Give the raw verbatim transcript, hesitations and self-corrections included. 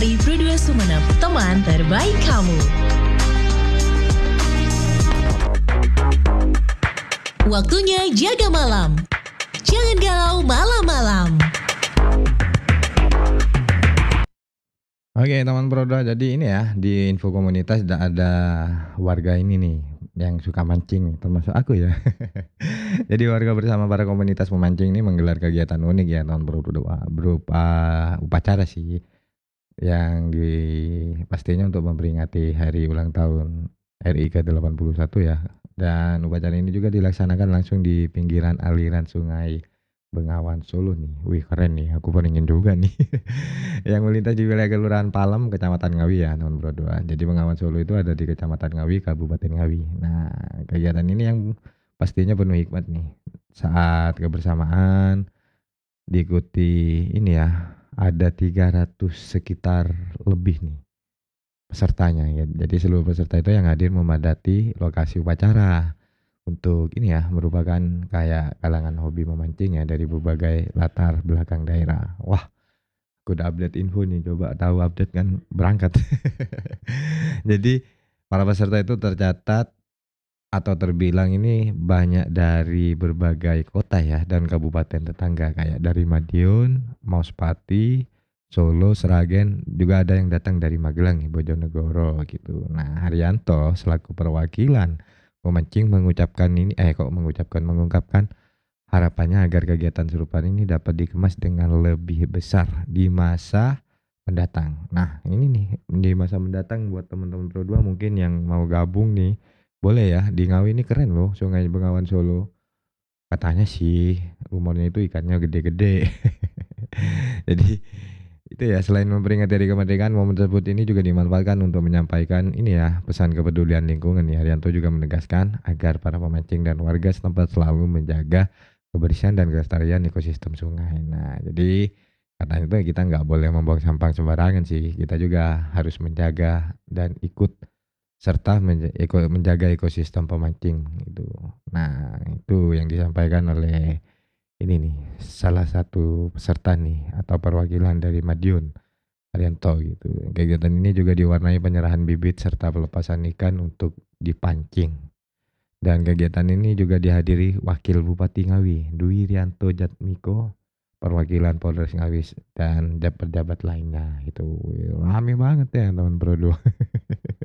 I Pro dua Sumeneb, teman terbaik kamu. Waktunya jaga malam. Jangan galau malam-malam. Oke teman Pro dua, jadi ini ya di info komunitas ada, ada warga ini nih yang suka mancing nih, termasuk aku ya. Jadi warga bersama para komunitas pemancing ini menggelar kegiatan unik ya teman Pro dua, berupa upacara sih yang di pastinya untuk memperingati hari ulang tahun R I ke delapan puluh satu ya. Dan upacara ini juga dilaksanakan langsung di pinggiran aliran sungai Bengawan Solo nih. Wih keren nih, aku pengen juga nih. Yang melintas di wilayah Kelurahan Palem, Kecamatan Ngawi ya teman Pro dua. Jadi Bengawan Solo itu ada di Kecamatan Ngawi, Kabupaten Ngawi. Nah kegiatan ini yang pastinya penuh hikmat nih. Saat kebersamaan diikuti ini ya, ada tiga ratus sekitar lebih nih pesertanya ya. Jadi seluruh peserta itu yang hadir memadati lokasi upacara untuk ini ya, merupakan kayak kalangan hobi memancing ya dari berbagai latar belakang daerah. Wah, aku udah update info nih, coba tahu update kan berangkat. Jadi para peserta itu tercatat atau terbilang ini banyak dari berbagai kota ya dan kabupaten tetangga kayak dari Madiun, Mauspati, Solo, Sragen, juga ada yang datang dari Magelang nih, Bojonegoro gitu. Nah, Haryanto selaku perwakilan pemancing mengucapkan ini eh kok mengucapkan mengungkapkan harapannya agar kegiatan serupa ini dapat dikemas dengan lebih besar di masa mendatang. Nah, ini nih di masa mendatang buat teman-teman Pro dua mungkin yang mau gabung nih, boleh ya, di Ngawi ini keren loh Sungai Bengawan Solo. Katanya sih rumornya itu ikannya gede-gede. Jadi itu ya, selain memperingati Hari Kemerdekaan, momen tersebut ini juga dimanfaatkan untuk menyampaikan ini ya, pesan kepedulian lingkungan ya. Haryanto juga menegaskan agar para pemancing dan warga setempat selalu menjaga kebersihan dan kelestarian ekosistem sungai. Nah, jadi katanya itu kita nggak boleh membuang sampah sembarangan sih. Kita juga harus menjaga dan ikut serta menja- eko- menjaga ekosistem pemancing itu. Nah, itu yang disampaikan oleh ini nih salah satu peserta nih atau perwakilan dari Madiun, Haryanto gitu. Kegiatan ini juga diwarnai penyerahan bibit serta pelepasan ikan untuk dipancing. Dan kegiatan ini juga dihadiri Wakil Bupati Ngawi, Dwi Rianto Jatmiko, perwakilan Polres Ngawi dan pejabat lainnya. Itu rame banget ya teman Pro dua.